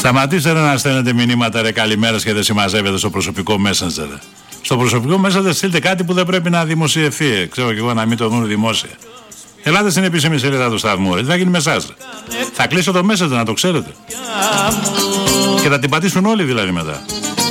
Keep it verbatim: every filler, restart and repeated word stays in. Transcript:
Σταματήστε ρε να στέλνετε μηνύματα ρε καλημέρας και δεν συμμαζεύετε στο προσωπικό Messenger. Στο προσωπικό Messenger στείλτε κάτι που δεν πρέπει να δημοσιευθεί. Ξέρω και εγώ να μην το δουν δημόσια. Ελάτε στην επίσημη σελίδα του σταθμού. Δεν θα γίνει με εσάς. Θα κλείσω το Messenger να το ξέρετε. Και θα την πατήσουν όλοι δηλαδή μετά.